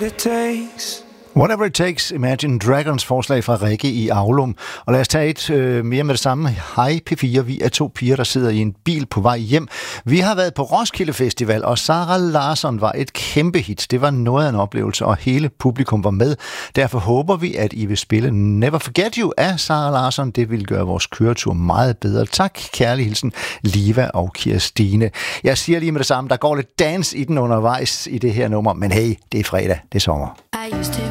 it takes. Whatever it takes, Imagine Dragons forslag fra Rikke i Aulum. Og lad os tage et mere med det samme. Hej P4, vi er 2 piger, der sidder i en bil på vej hjem. Vi har været på Roskilde Festival, og Sara Larsson var et kæmpe hit. Det var noget af en oplevelse, og hele publikum var med. Derfor håber vi, at I vil spille Never Forget You af Sara Larsson. Det vil gøre vores køretur meget bedre. Tak, kærlig hilsen, Liva og Kirstine. Jeg siger lige med det samme, der går lidt dans i den undervejs i det her nummer. Men hey, det er fredag, det er sommer. I used to